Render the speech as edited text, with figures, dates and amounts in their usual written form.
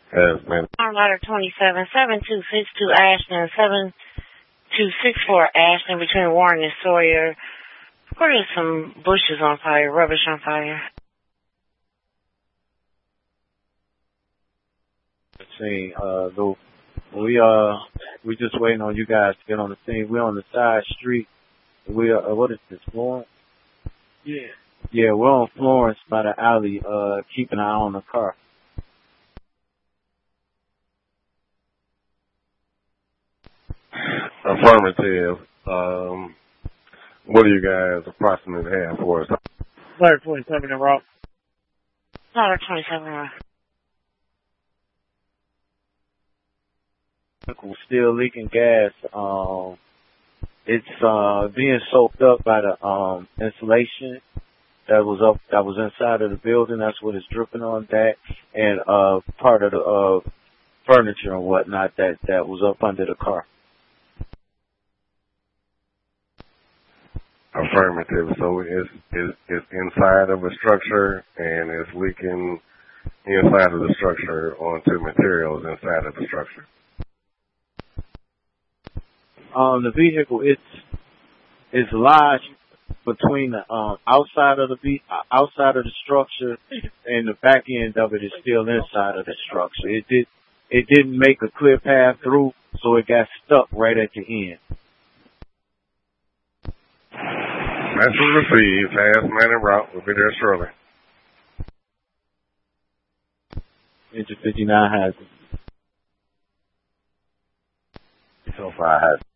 Yes, man. Ladder 27, 7262 Ashland, 7264 Ashland between Warren and Sawyer. There's some bushes on fire, rubbish on fire. Scene, Lou. We just waiting on you guys to get on the scene. We're on the side street. We are, what is this, Florence? Yeah. Yeah, we're on Florence by the alley, keeping an eye on the car. Affirmative. What do you guys approximately have for us? Ladder 27 in Rock. Ladder 27. We're still leaking gas. It's being soaked up by the insulation that was inside of the building. That's what it's dripping on, that and part of the furniture and whatnot that was up under the car. Affirmative. So it's inside of a structure and it's leaking inside of the structure onto materials inside of the structure. The vehicle it's lodged between the outside of the structure and the back end of it is still inside of the structure. It didn't make a clear path through, so it got stuck right at the end. Message received. Fast man en route. We'll be there shortly. Engine 59 has it. So far has